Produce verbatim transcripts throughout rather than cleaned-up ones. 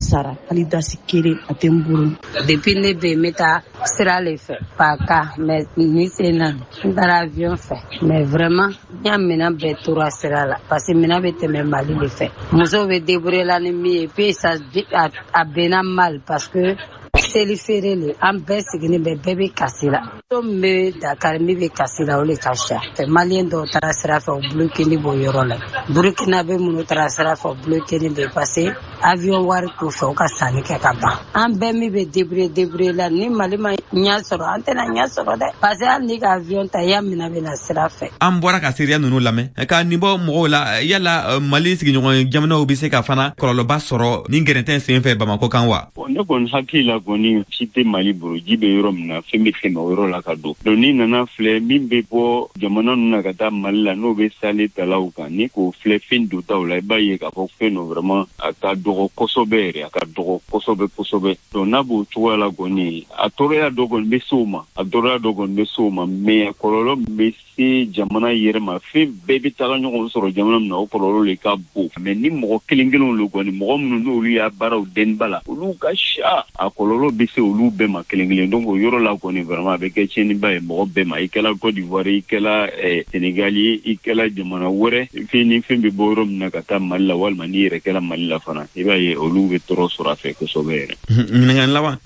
sara hali dasi kere a tɛ n bolo. Depuis ne bɛ n bɛ taa sira le fɛ paka mais ni sena n taara avion fɛ mais vraiment n y'a minɛ bɛɛ tora sira la parce que minɛ bɛ tɛmɛ Mali le fɛ. Muso bɛ débrouiller la ni min ye puis ça a bɛnna mal parce que seli feere le an bɛɛ sigilen bɛ bɛɛ bɛ kasi la. So min bɛ Dakar min bɛ kasi la o le ka ca. Maliyɛn dɔw taara sira fɛ o bloqué b'o yɔrɔ la. Burukina bɛ minnu taara sira fɛ o bloqué bɛ parce que avion wari t'u fɛ o ka sanni kɛ ka ban. An bɛɛ min bɛ débrouiller débrouiller la ni Mali ma ɲɛ sɔrɔ an tɛna ɲɛ sɔrɔ dɛ parce que hali n'i ka avion ta i y'a minɛ bɛ na sira fɛ. An bɔra ka seereya ninnu lamɛn ka nin bɔ mɔgɔw la yala Mali sigiɲɔgɔn jamanaw bɛ se ka fana kɔlɔlɔba sɔrɔ ni gɛrɛntɛ sen fɛ Bamako kan wa? Ne kɔni hakili la kɔni si tɛ Mali bolo ji bɛ yɔrɔ min na fɛn bɛ tɛmɛ o yɔrɔ la ka don. Donc ni nana filɛ min bɛ bɔ jamana ninnu na ka taa Mali la n'o bɛ sale talaw kan ni k'o filɛ fɛn don taw la i b'a ye k'a fɔ fɛn dɔ vraiment a ka dɔgɔ kosɛbɛ yɛrɛ a ka dɔgɔ kosɛbɛ kosɛbɛ. Donc n'a b'o cogoya la kɔni a tɔɔrɔya dɔ kɔni bɛ se o ma a tɔɔrɔya dɔ kɔni bɛ se o ma mais kɔlɔlɔ min bɛ se jamana yɛrɛ ma fɛn bɛɛ bɛ taga ɲɔgɔn sɔrɔ jamana min na o kɔlɔlɔ de ka bon mais ni mɔgɔ kelen kelenw lo kɔni mɔgɔ minnu n'olu y'a baaraw dɛnniba la olu ka ca a kɔlɔlɔ bɛ se olu bɛɛ ma kelen kelen donc o yɔrɔ la kɔni vraiment a bɛ kɛ tiɲɛniba ye mɔgɔ bɛɛ ma i kɛla Côte d'Ivoire i kɛla Sénégal ye i kɛla jamana wɛrɛ fɛn ni fɛn bɛ bɔ yɔrɔ min na ka taa Mali la walima n'i yɛrɛ kɛla Mali la fana i b'a ye olu bɛ tɔɔrɔ sɔrɔ a fɛ kosɛbɛ yɛrɛ. Ɲininkali laban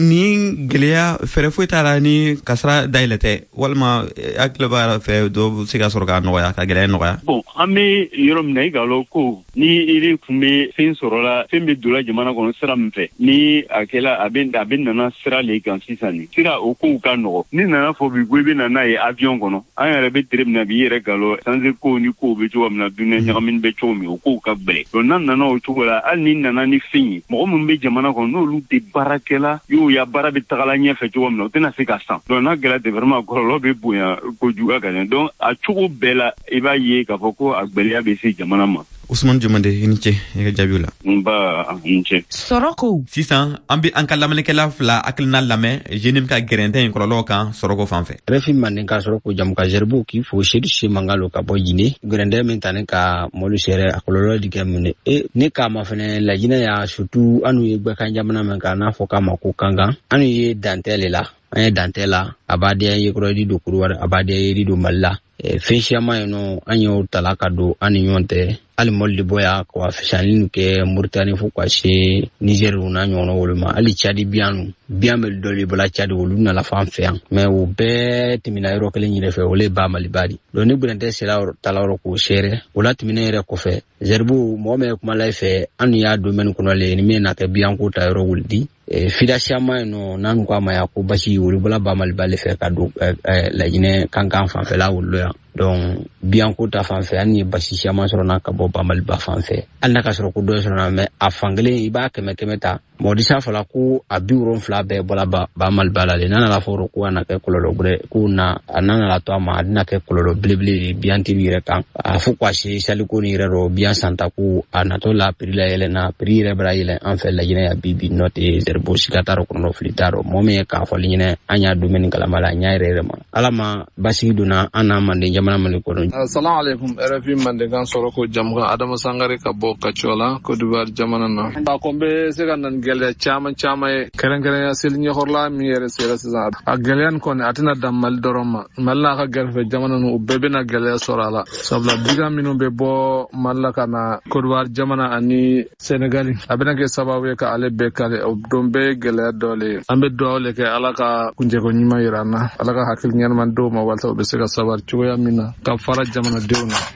ni gɛlɛya fɛɛrɛ foyi t'a la ni kasara dayɛlɛ tɛ walima hakili b'a fɛ dɔ bɛ se ka sɔrɔ k'a nɔgɔya ka gɛlɛya nɔgɔya. Bon an bɛ yɔrɔ min na i k'a lɔn ko ni i tun bɛ fɛn sɔrɔ la fɛn bɛ donna jamana kɔnɔ sira min fɛ ni a kɛla a bɛ a bɛ nana sira le kan sisan ni sira o kow ka nɔgɔ ni nana fɔ bi ko i bɛ na n'a ye avion kɔnɔ an yɛrɛ bɛ tere min na bi i yɛrɛ k'a lɔn sanze kow ni kow bɛ cogo min na dunuya ɲagamini bɛ cogo min o kow ka gɛlɛn donc n'a nana o cogo la hali ni nana ni fɛn ye mɔgɔ minnu bɛ jamana kɔnɔ n'olu tɛ baarakɛla y'o ya baara bɛ tagala ɲɛfɛ cogo min na o tɛna se ka san donc n'a gɛlɛya tɛ vraiment kɔlɔlɔ bɛ bonya kojugu ka ɲɛ donc a cogo bɛɛ la i b'a ye k'a fɔ ko a gɛlɛya bɛ se jamana ma. Usman Jumande i ni ce i ka jaabiw la. Nba i ni ce. Sɔrɔko. Sisan an bɛ an ka lamɛnnikɛla fila hakilina lamɛn jeune bɛ ka gɛrɛntɛ in kɔlɔlɔw kan Sɔrɔko fan fɛ. Refi manden ka Sɔrɔko jamu ka Zerbo k'i fo Seydou Se Mangalo ka bɔ Guinée gɛrɛntɛ min ta ne ka mɔlu sɛrɛ a kɔlɔlɔ di kɛ mun e ne k'a ma fɛnɛ laginɛ y'a surtout an ye gbɛkan jamana min kan n'a fɔ k'a ma ko kankan an ye dantɛ le la an ye dantɛ la a b'a diya ye kɔrɔ di don Kuruwari a b'a diya ye don Mali la fɛn siyaman ye nɔ an y'o tala ka don an ni ɲɔgɔn tɛ hali Mali de bɔ ya ka fisani kɛ Mauritanie fo ka se Niger n'a ɲɔgɔn wolo ma hali Tchad biyan biyan bɛ dɔ de bɔla Tchad olu nana fan fɛ yan mais o bɛɛ tɛmɛna yɔrɔ kelen yɛrɛ fɛ o le ba Mali bari donc ni Gɛrɛntɛ sera tala yɔrɔ k'o sɛrɛ o la tɛmɛnen yɛrɛ kɔfɛ Zerbo mɔgɔ min kuma la fɛ an y'a domaine kɔnɔ le ni min na kɛ biyan ko ta yɔrɔ wulidi fida siyaman ye nɔ n'an ko a ma ya ko basi olu bɔla ba Mali bale fɛ ka don Laginɛ kankan fanfɛla wolo yan donc biyan ko ta fanfɛ an ye basi siyaman sɔrɔ n'a ka bɔ ba Mali ba fanfɛ hali n'a ka sɔrɔ ko dɔ sɔrɔ mais a fankelen i b'a kɛmɛ kɛmɛ ta mɔgɔ disa fɔla ko a bi wolonwula bɛɛ bɔla ba, ba Mali ba la le n'a nana fɔ ko a na kɛ kɔlɔlɔ wɛrɛ ko na a n'a nana to a ma a bɛna kɛ kɔlɔlɔ belebele de biyantigi yɛrɛ kan a fo ka se saliko ni yɛrɛ rɔ biyan santa ko a natɔ la prix la yɛlɛnna prix yɛrɛ bɛra yɛlɛn an fɛ Laginɛ ya bi bi nɔ tɛ Zerbo siga t'a rɔ kɔnɔ fili t'a rɔ mɔgɔ min ye k'a fɔli ɲinɛ an y'a domaine kalama la an y'a yɛrɛ yɛrɛ ma ala ma basigi donna an n'a manden jamana Mali kɔnɔ. Assalamu alaikum R F I Mandenkan Sɔrɔko jamukan Adama Sangare ka bɔ Kacola Côte d'Ivoire jamana na a ko n bɛ se ka na ni gɛlɛya caman caman ye kɛrɛnkɛrɛnya seli ɲɛkɔrɔla min yɛrɛ sera sisan a gɛlɛya nin kɔni a tɛna dan Mali dɔrɔn ma Mali n'a ka gɛrɛfɛ jamana ninnu u bɛɛ bɛna gɛlɛya sɔrɔ a la sabula bigan minnu bɛ bɔ Mali la ka na Côte d'Ivoire jamana ani Sénégal a bɛna kɛ sababu ye ka ale bɛɛ kale o don bɛɛ ye gɛlɛya dɔ le ye an bɛ dugawu le kɛ ala ka kunjɛko ɲuman yira an na ala ka hakili ɲɛnama d'o ma walasa u bɛ se ka sabari cogoya min na ka fara jamanadenw na.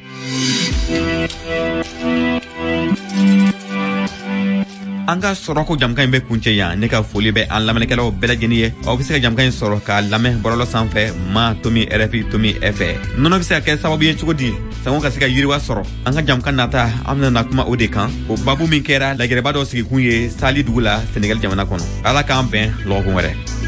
An ka Sɔrɔko jamukan in bɛ kuncɛ yan ne ka foli bɛ an lamɛnnikɛlaw bɛɛ lajɛlen ye aw bɛ se ka jamukan in sɔrɔ k'a lamɛn bɔlɔlɔ sanfɛ ma Tomi R F I Tomi F nɔnɔ bɛ se ka kɛ sababu ye cogo di sango ka se ka yiriwa sɔrɔ an ka jamukan nata an bɛna kuma o de kan o babu min kɛra lagɛrɛba dɔ sigikun ye Sali dugu la Senegal jamana kɔnɔ ala k'an bɛn lɔgɔkun wɛrɛ.